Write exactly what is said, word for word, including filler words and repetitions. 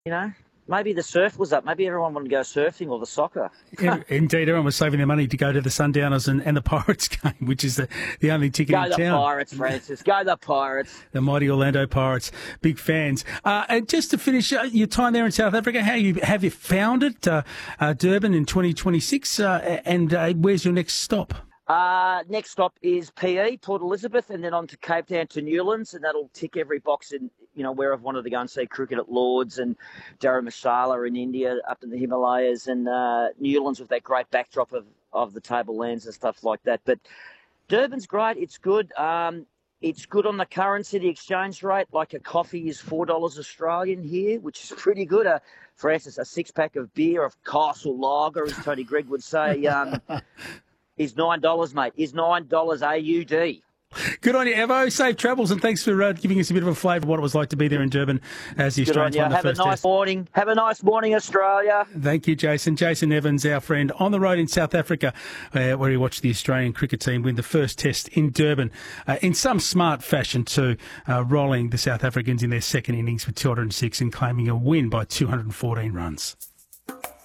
You know, maybe the surf was up. Maybe everyone wanted to go surfing or the soccer. Indeed, everyone was saving their money to go to the Sundowners and, and the Pirates game, which is the, the only ticket Go in the town. Pirates, Francis. Go the Pirates. The mighty Orlando Pirates, big fans. Uh, and just to finish uh, your time there in South Africa, how you have you found it, uh, uh, Durban in twenty twenty-six, uh, and uh, where's your next stop? Uh, next stop is P E, Port Elizabeth, and then on to Cape Town to Newlands, and that'll tick every box in, you know, where I've wanted to go and see cricket at Lords and Dharamshala in India, up in the Himalayas, and uh, Newlands with that great backdrop of, of the tablelands and stuff like that. But Durban's great. It's good. Um, it's good on the currency, the exchange rate. Like a coffee is four dollars Australian here, which is pretty good. Uh, Francis, a six-pack of beer, of Castle Lager, as Tony Gregg would say, um, is nine dollars, mate. Is nine dollars A U D. Good on you, Evo. Safe travels, and thanks for uh, giving us a bit of a flavour of what it was like to be there in Durban as the Good on Australians you. won the Have a first nice test. morning. Have a nice morning, Australia. Thank you, Jason. Jason Evans, our friend, on the road in South Africa, uh, where he watched the Australian cricket team win the first test in Durban, uh, in some smart fashion too, uh, rolling the South Africans in their second innings with two hundred six and claiming a win by two hundred fourteen runs.